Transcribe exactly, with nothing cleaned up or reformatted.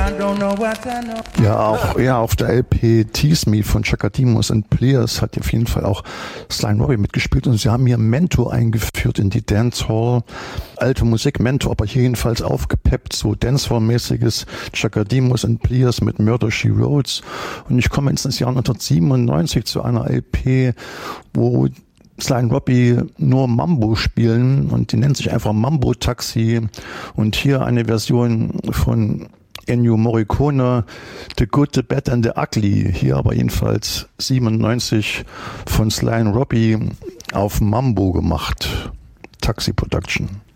Ja, auch ja, auf der L P Tease Me von Chaka Demus and Pliers hat auf jeden Fall auch Sly and Robbie mitgespielt und sie haben hier Mentor eingeführt in die Dancehall. Alte Musik, Mentor, aber jedenfalls aufgepeppt, so Dancehall-mäßiges Chaka Demus and Pliers mit Murder, She Wrote. Und ich komme ins Jahr neunzehnhundertsiebenundneunzig zu einer L P, wo Sly and Robbie nur Mambo spielen und die nennt sich einfach Mambo Taxi und hier eine Version von Ennio Morricone, The Good, The Bad and The Ugly, hier aber jedenfalls siebenundneunzig von Sly and Robbie auf Mambo gemacht. Taxi Production.